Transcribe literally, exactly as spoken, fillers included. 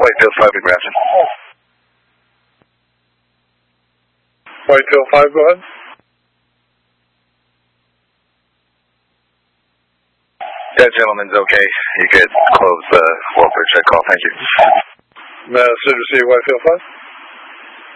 Whitefield five in Grafton. Whitefield five, go ahead. That gentleman's okay. You could close the welfare check call. Thank you. Mass City, Whitefield five.